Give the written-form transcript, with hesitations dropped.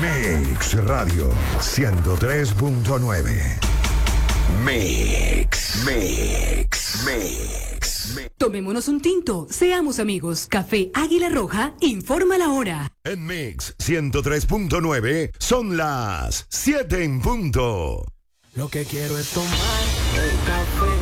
Mix Radio 103.9. Mix. Tomémonos un tinto, seamos amigos. Café Águila Roja informa la hora. En Mix 103.9 son las 7 en punto. Lo que quiero es tomar el café.